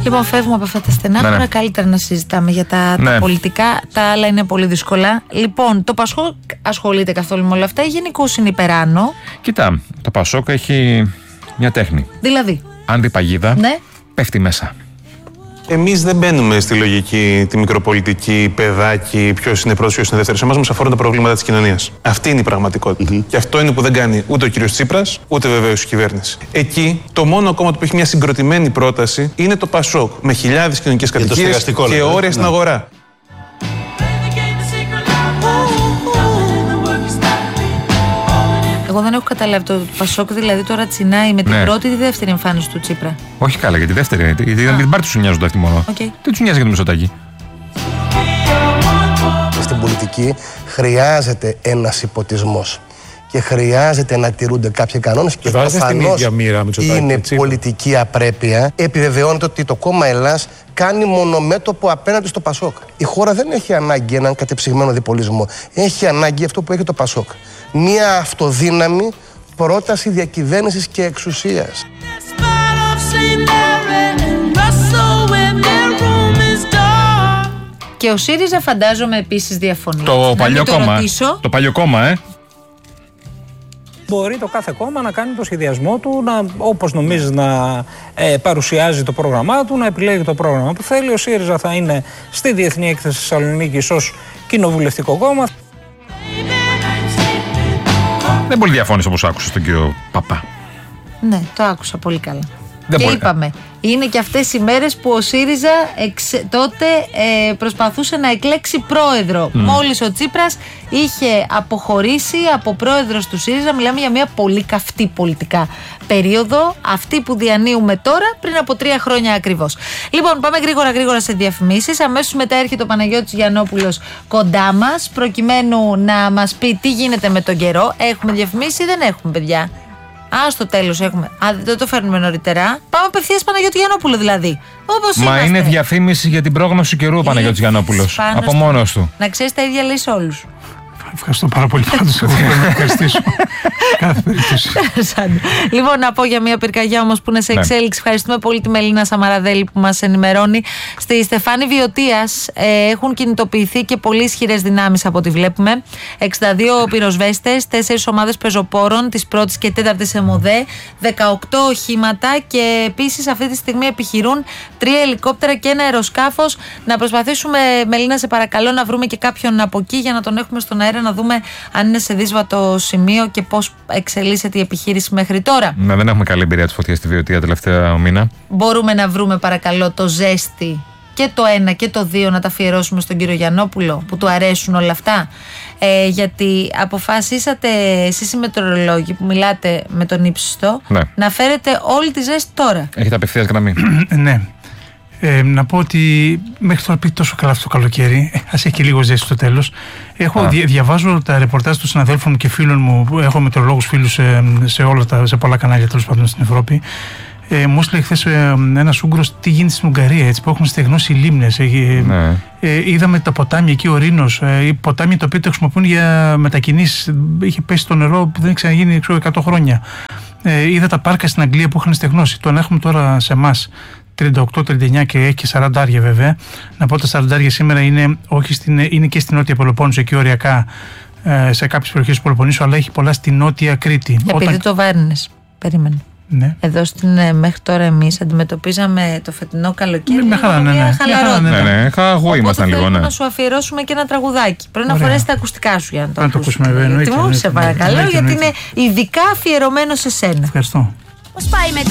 Λοιπόν, φεύγουμε από αυτά τα στενάχωρα. Ναι. Καλύτερα να συζητάμε για τα πολιτικά. Τα άλλα είναι πολύ δύσκολα. Λοιπόν, το Πασόκ ασχολείται καθόλου με όλα αυτά ή γενικώς είναι υπεράνω? Κοίτα, το Πασόκ έχει μια τέχνη. Δηλαδή. Αν την παγίδα, πέφτει μέσα. Εμείς δεν μπαίνουμε στη λογική, τη μικροπολιτική, παιδάκι, ποιος είναι πρώτος, ποιος είναι δεύτερος. Εμάς μας αφορούν τα προβλήματα της κοινωνίας. Αυτή είναι η πραγματικότητα. Και αυτό είναι που δεν κάνει ούτε ο κύριος Τσίπρας, ούτε βεβαίως η κυβέρνηση. Εκεί το μόνο κόμμα που έχει μια συγκροτημένη πρόταση είναι το Πασόκ, με χιλιάδες κοινωνικές κατοικίες και όρια στην αγορά. Εγώ δεν έχω καταλάβει το Πασόκ, δηλαδή τώρα τσινάει με την πρώτη ή τη δεύτερη εμφάνιση του Τσίπρα. Όχι καλά, για τη δεύτερη. Γιατί με την πάρτι σου νοιάζουν το μόνο. Okay. Τι του νοιάζει για το Μητσοτάκη. Στην πολιτική χρειάζεται ένας υποτισμός και χρειάζεται να τηρούνται κάποιοι κανόνες και προφανώς είναι πολιτική απρέπεια. Επιβεβαιώνεται ότι το κόμμα Ελλάς κάνει μονομέτωπο απέναντι στο Πασόκ. Η χώρα δεν έχει ανάγκη έναν κατεψυγμένο διπολισμό. Έχει ανάγκη αυτό που έχει το Πασόκ. Μία αυτοδύναμη πρόταση διακυβέρνησης και εξουσίας. Και ο ΣΥΡΙΖΑ φαντάζομαι επίσης διαφωνεί. Το παλιό κόμμα. Το παλιό κόμμα, Μπορεί το κάθε κόμμα να κάνει το σχεδιασμό του, όπως νομίζει να παρουσιάζει το πρόγραμμά του, να επιλέγει το πρόγραμμα που θέλει. Ο ΣΥΡΙΖΑ θα είναι στη Διεθνή Έκθεση Θεσσαλονίκης ως κοινοβουλευτικό κόμμα. Δεν πολύ διαφώνησε όπως άκουσα τον κύριο Παπά. Ναι, το άκουσα πολύ καλά. Και είπαμε, είναι και αυτές οι μέρες που ο ΣΥΡΙΖΑ τότε προσπαθούσε να εκλέξει πρόεδρο. Μόλις ο Τσίπρας είχε αποχωρήσει από πρόεδρος του ΣΥΡΙΖΑ, μιλάμε για μια πολύ καυτή πολιτικά περίοδο, αυτή που διανύουμε τώρα, πριν από 3 χρόνια ακριβώς. Λοιπόν, πάμε γρήγορα σε διαφημίσεις. Αμέσως μετά έρχεται ο Παναγιώτης Γιαννόπουλος κοντά μας, προκειμένου να μας πει τι γίνεται με τον καιρό. Έχουμε διαφημίσεις ή δεν έχουμε, παιδιά? Στο τέλος έχουμε. Δεν το φέρνουμε νωρίτερα. Πάμε απευθείας Παναγιώτη Γιαννόπουλο δηλαδή. Όπως είμαστε. Είναι διαφήμιση για την πρόγνωση καιρού ο Παναγιώτης Γιαννόπουλος. Από μόνος του. Να ξέρεις, τα ίδια λέει σε όλους. Ευχαριστώ πάρα πολύ. Πάντως εγώ πρέπει να ευχαριστήσω. Κάθε περίπτωση. Λοιπόν, να πω για μια πυρκαγιά όμως που είναι σε εξέλιξη. Ευχαριστούμε πολύ τη Μελίνα Σαμαραδέλη που μας ενημερώνει. Στη Στεφάνη Βιωτίας έχουν κινητοποιηθεί και πολύ ισχυρές δυνάμεις από ό,τι βλέπουμε. 62 πυροσβέστες, 4 ομάδες πεζοπόρων της 1ης και 4ης ΕΜΟΔΕ, 18 οχήματα και επίσης αυτή τη στιγμή επιχειρούν 3 ελικόπτερα και ένα αεροσκάφος. Να προσπαθήσουμε, Μελίνα, σε παρακαλώ, να βρούμε και κάποιον από εκεί για να τον έχουμε στον αέρα, να δούμε αν είναι σε δύσβατο σημείο και πώς εξελίσσεται η επιχείρηση μέχρι τώρα. Ναι, δεν έχουμε καλή εμπειρία της φωτιάς στη Βιωτία τελευταία μήνα. Μπορούμε να βρούμε, παρακαλώ, το ζέστη και το 1 και το 2 να τα αφιερώσουμε στον κύριο Γιαννόπουλο που του αρέσουν όλα αυτά. Γιατί αποφασίσατε εσείς οι μετεωρολόγοι που μιλάτε με τον ύψιστο να φέρετε όλη τη ζέστη τώρα. Έχετε απευθείας γραμμή. Ναι. Να πω ότι μέχρι τώρα πήγε τόσο καλά αυτό το καλοκαίρι. Ας έχει και λίγο ζέστη στο τέλος. Διαβάζω τα ρεπορτάζ των συναδέλφων και φίλων μου. Έχω μετεωρολόγους φίλους σε πολλά κανάλια τέλος πάντων στην Ευρώπη. Μου έστειλε χθες ένας Ούγγρος τι γίνεται στην Ουγγαρία, έτσι, που έχουν στεγνώσει λίμνες. Είδαμε τα ποτάμια εκεί, ο Ρήνος, οι ποτάμια τα οποία τα χρησιμοποιούν για μετακινήσεις. Είχε πέσει το νερό που δεν έχει ξαναγίνει 100 χρόνια. Είδα τα πάρκα στην Αγγλία που είχαν στεγνώσει. Το έχουμε τώρα σε εμάς 38-39 και έχει και 40 βέβαια. Να πω τα 40 σήμερα είναι και στην Νότια Πελοπόννησο, εκεί οριακά σε κάποιες περιοχές του Πελοποννήσου, αλλά έχει πολλά στη Νότια Κρήτη. Επειδή το βάρνες, περίμενε. Ναι. Εδώ μέχρι τώρα εμείς αντιμετωπίζαμε το φετινό καλοκαίρι με χαρά, χαλαρότητα. Ναι, χαγού ήμασταν λίγο. Οπότε να σου αφιερώσουμε και ένα τραγουδάκι. Πρέπει να φορέσεις τα ακουστικά σου για να το ακούσουμε. Σε παρακαλώ, γιατί είναι ειδικά αφιερωμένο σε σένα. Ευχαριστώ. Πώς πάει με